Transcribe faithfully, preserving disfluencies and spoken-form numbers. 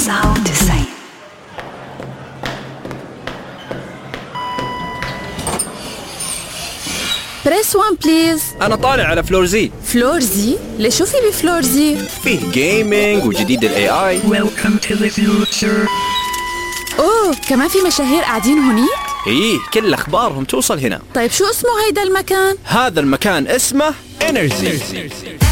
تسعة وتسعين. بريس وان بليز. أنا طالع على فلور زي. فلور زي؟ ليش شو في بفلور زي؟ فيه جيمينج وجديد ال إيه آي. Welcome to the future. أوه كمان في مشاهير قاعدين هونيك؟ إيه كل أخبارهم توصل هنا. طيب شو اسمه هيدا المكان؟ هذا المكان اسمه إنرجي.